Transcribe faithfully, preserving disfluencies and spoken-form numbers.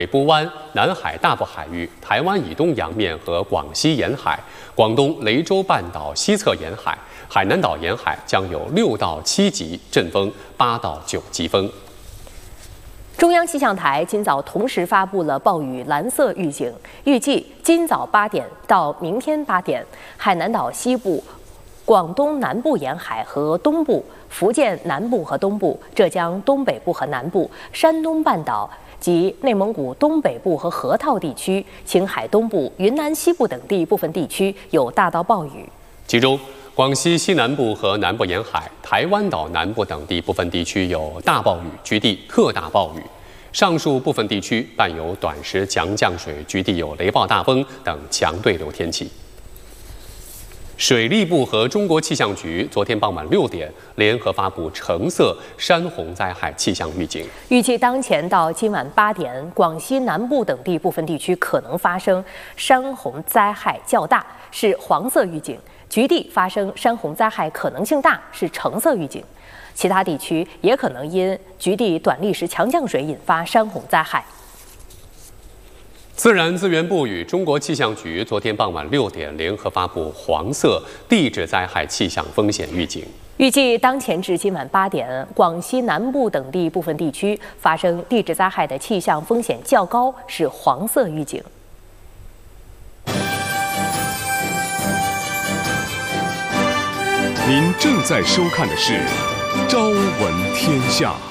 北部湾、南海大部海域、台湾以东洋面和广西沿海、广东雷州半岛西侧沿海、海南岛沿海将有六到七级阵风，八到九级风。 中央气象台今早同时发布了暴雨蓝色预警，预计今早八点到明天八点，海南岛西部、广东南部沿海和东部、福建南部和东部、浙江东北部和南部、山东半岛及内蒙古东北部和河套地区、青海东部、云南西部等地部分地区有大到暴雨。 其中，广西西南部和南部沿海、台湾岛南部等地部分地区有大暴雨，局地特大暴雨。上述部分地区伴有短时强降水，局地有雷暴大风等强对流天气。水利部和中国气象局昨天傍晚六点联合发布橙色山洪灾害气象预警， 预计当前到今晚八点，广西南部等地部分地区可能发生山洪灾害较大，是黄色预警；局地发生山洪灾害可能性大，是橙色预警。其他地区也可能因局地短历时强降水引发山洪灾害。 自然资源部与中国气象局昨天傍晚六点联合发布黄色地质灾害气象风险预警， 预计当前至今晚八点，广西南部等地部分地区发生地质灾害的气象风险较高，是黄色预警。 您正在收看的是《朝闻天下》。